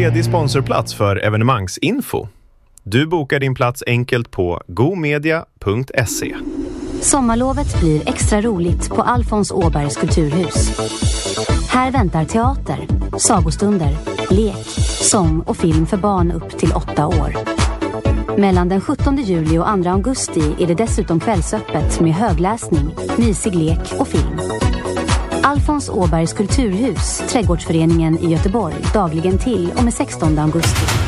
ledig sponsorplats för evenemangsinfo. Du bokar din plats enkelt på gomedia.se. Sommarlovet blir extra roligt på Alfons Åbergs kulturhus. Här väntar teater, sagostunder, lek, sång och film för barn upp till 8 år. Mellan den 17 juli och 2 augusti är det dessutom kvällsöppet med högläsning, mysig lek och film. Alfons Åbergs kulturhus, Trädgårdsföreningen i Göteborg, dagligen till och med 16 augusti.